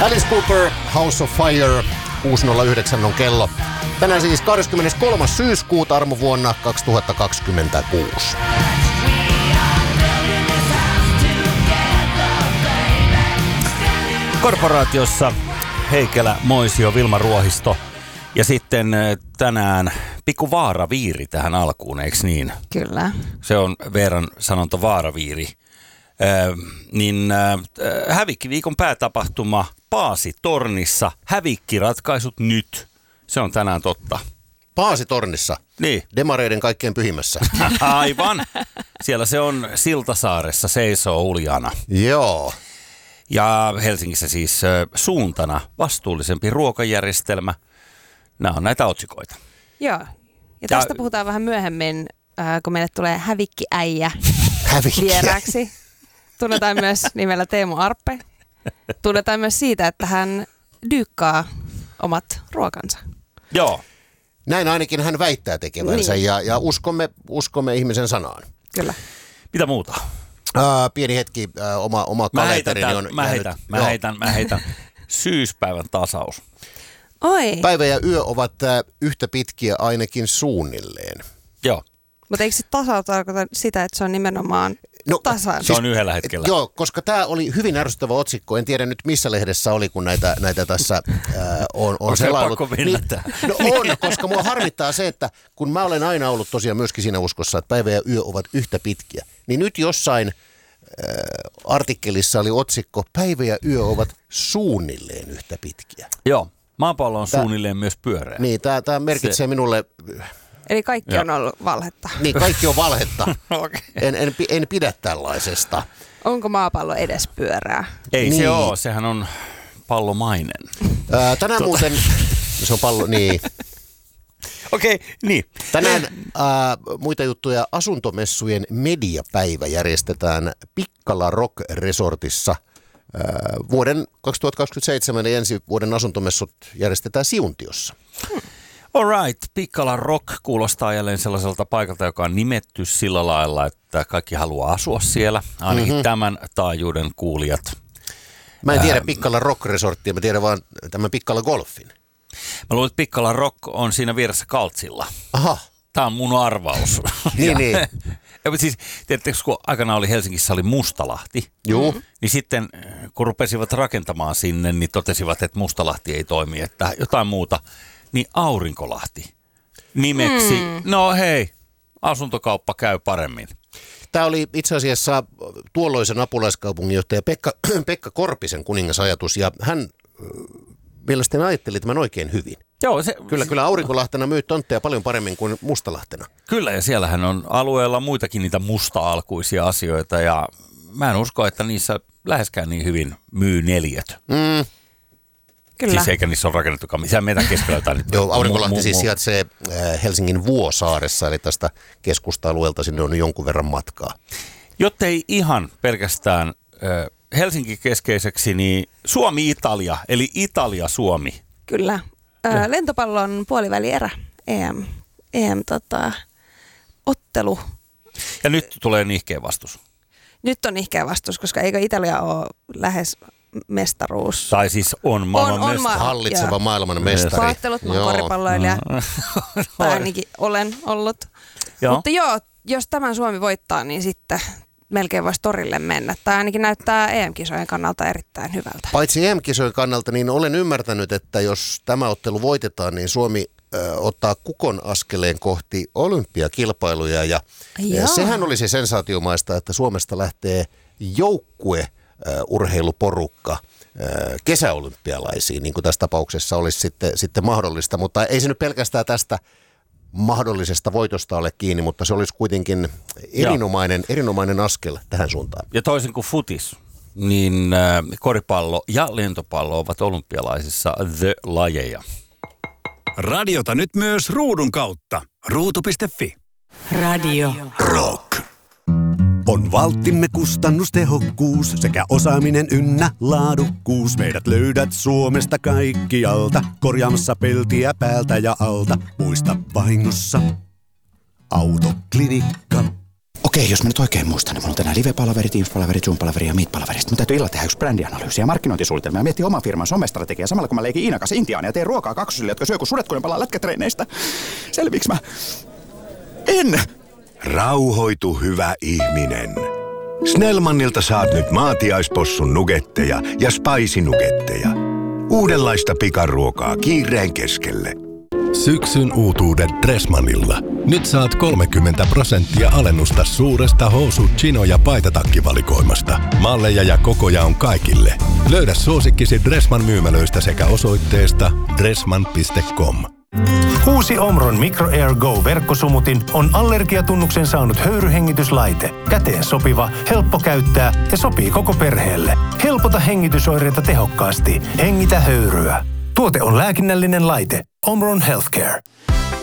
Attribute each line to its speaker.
Speaker 1: Alice Cooper, House of Fire, 6.09 on kello. Tänään siis 23. syyskuuta armovuonna 2026.
Speaker 2: Korporaatiossa Heikelä, Moisio, Vilma Ruohisto ja sitten tänään pikku vaaraviiri tähän alkuun, eikö niin?
Speaker 3: Kyllä.
Speaker 2: Se on Veeran sanonta vaaraviiri. Hävikkiviikon päätapahtuma Paasitornissa. Hävikkiratkaisut nyt. Se on tänään totta.
Speaker 1: Paasitornissa?
Speaker 2: Niin.
Speaker 1: Demareiden kaikkein pyhimmässä.
Speaker 2: Aivan. Siellä se on Siltasaaressa, seisoo uljana.
Speaker 1: Joo.
Speaker 2: Ja Helsingissä siis suuntana vastuullisempi ruokajärjestelmä. Nämä on näitä otsikoita.
Speaker 3: Joo. Ja tästä puhutaan vähän myöhemmin, kun meille tulee hävikkiäijä vieraaksi. Tunnetaan myös nimellä Teemu Arppe. Tunnetaan myös siitä, että hän dyykkaa omat ruokansa.
Speaker 2: Joo.
Speaker 1: Näin ainakin hän väittää tekevänsä niin. ja uskomme ihmisen sanaan.
Speaker 3: Kyllä.
Speaker 2: Mitä muuta?
Speaker 1: Pieni hetki, oma kalenterini on
Speaker 2: Mä heitän. Syyspäivän tasaus.
Speaker 3: Oi.
Speaker 1: Päivä ja yö ovat yhtä pitkiä ainakin suunnilleen.
Speaker 2: Joo.
Speaker 3: Mutta eikö se tasaus tarkoita sitä, että se on nimenomaan tasan?
Speaker 2: Se on yhdellä hetkellä.
Speaker 1: Joo, koska tämä oli hyvin ärsyttävä otsikko. En tiedä nyt missä lehdessä oli, kun näitä tässä on selailut.
Speaker 2: Pakko
Speaker 1: no on, koska mua harmittaa se, että kun mä olen aina ollut tosiaan myöskin siinä uskossa, että päivä ja yö ovat yhtä pitkiä, niin nyt jossain artikkelissa oli otsikko, päivä ja yö ovat suunnilleen yhtä pitkiä.
Speaker 2: Joo, maapallo on suunnilleen myös pyöreä.
Speaker 1: Niin, tämä merkitsee minulle...
Speaker 3: Eli kaikki on ollut valhetta.
Speaker 1: Niin, kaikki on valhetta.
Speaker 2: Okay.
Speaker 1: En pidä tällaisesta.
Speaker 3: Onko maapallo edes pyörää?
Speaker 2: Ei
Speaker 1: niin.
Speaker 2: Se ole, sehän on pallomainen.
Speaker 1: Tänään muuten, se on pallo, niin.
Speaker 2: Okei, niin.
Speaker 1: Tänään muita juttuja, asuntomessujen mediapäivä järjestetään Pikkala Rock Resortissa. Vuoden 2027 ja ensi vuoden asuntomessut järjestetään Siuntiossa.
Speaker 2: Alright, Pikkala Rock kuulostaa jälleen sellaiselta paikalta, joka on nimetty sillä lailla, että kaikki haluaa asua siellä, ainakin tämän taajuuden kuulijat.
Speaker 1: Mä en tiedä Pikkala Rock Resorttia, mä tiedän vaan tämän Pikkala Golfin.
Speaker 2: Mä luulen, että Pikkala Rock on siinä vieressä Kaltsilla.
Speaker 1: Aha.
Speaker 2: Tämä on mun arvaus.
Speaker 1: niin.
Speaker 2: Ja siis, tiedättekö, kun aikana oli Helsingissä oli Mustalahti, niin sitten kun rupesivat rakentamaan sinne, niin totesivat, että Mustalahti ei toimi, että jotain muuta. Niin Aurinkolahti nimeksi. No hei, asuntokauppa käy paremmin.
Speaker 1: Tämä oli itse asiassa tuolloisen apulaiskaupunginjohtaja Pekka Korpisen kuningasajatus, ja hän mielestäni ajatteli tämän oikein hyvin.
Speaker 2: Joo,
Speaker 1: Kyllä Aurinkolahtena myy tontteja paljon paremmin kuin Mustalahtena.
Speaker 2: Kyllä, ja siellähän on alueella muitakin niitä musta-alkuisia asioita, ja mä en usko, että niissä läheskään niin hyvin myy neliöt.
Speaker 3: Kyllä.
Speaker 2: Siis eikä niissä ole rakennettukaan. Missä meidän keskellä jotain nyt.
Speaker 1: Joo, Aurinkolahti siis sijaitsee Helsingin Vuosaaressa, eli tästä keskusta-alueelta sinne on jonkun verran matkaa.
Speaker 2: Jottei ihan pelkästään Helsinki-keskeiseksi, niin Suomi-Italia, eli Italia-Suomi.
Speaker 3: Kyllä. Lentopallon puolivälierä, ottelu.
Speaker 2: Ja nyt tulee nihkeä vastus.
Speaker 3: Nyt on nihkeä vastus, koska eikö Italia ole lähes mestaruus?
Speaker 2: Tai siis on maailman mestari.
Speaker 1: Hallitseva maailman mestari.
Speaker 3: Pahoittelut, mä oon koripalloilija. Tai ainakin olen ollut. Mutta jos tämän Suomi voittaa, niin sitten melkein voisi torille mennä. Tai ainakin näyttää EM-kisojen kannalta erittäin hyvältä. Paitsi
Speaker 1: EM-kisojen kannalta, niin olen ymmärtänyt, että jos tämä ottelu voitetaan, niin Suomi ottaa kukon askeleen kohti olympiakilpailuja. Ja sehän olisi sensaatiomaista, että Suomesta lähtee joukkueurheiluporukka kesäolympialaisiin, niin kuin tässä tapauksessa olisi sitten mahdollista. Mutta ei se nyt pelkästään tästä mahdollisesta voitosta ole kiinni, mutta se olisi kuitenkin erinomainen askel tähän suuntaan.
Speaker 2: Ja toisin kuin futis, niin koripallo ja lentopallo ovat olympialaisissa the-lajeja.
Speaker 4: Radiota nyt myös ruudun kautta. Ruutu.fi.
Speaker 5: Radio
Speaker 4: Rock.
Speaker 6: On valttimme kustannustehokkuus sekä osaaminen ynnä laadukkuus. Meidät löydät Suomesta kaikkialta, korjaamassa peltiä päältä ja alta. Muista vahingossa Autoklinikka.
Speaker 5: Okei, jos mä nyt oikein muistan, niin mulla on tänään live-palaverit, Teams-palaverit, Zoom-palaverit ja Meet-palaverit. Mun täytyy illalla tehdä yksi brändianalyysi ja markkinointisuunnitelma ja miettiä oman firman somestrategiaa samalla kun mä leikin Iinan kanssa intiaania ja teen ruokaa kaksosille, jotka syö kun sudet, kun ne palaa lätkätreineistä. Selviiks mä? En!
Speaker 7: Rauhoitu, hyvä ihminen. Snellmanilta saat nyt maatiaispossun nugetteja ja spicy-nugetteja. Uudenlaista pikaruokaa kiireen keskelle.
Speaker 8: Syksyn uutuudet Dressmanilla. Nyt saat 30% alennusta suuresta housu-, chino- ja paitatakkivalikoimasta. Malleja ja kokoja on kaikille. Löydä suosikkisi Dressman myymälöistä sekä osoitteesta dressman.com.
Speaker 9: Uusi Omron Micro Air Go -verkkosumutin on allergiatunnuksen saanut höyryhengityslaite. Käteen sopiva, helppo käyttää ja sopii koko perheelle. Helpota hengitysoireita tehokkaasti. Hengitä höyryä. Tuote on lääkinnällinen laite. Omron Healthcare.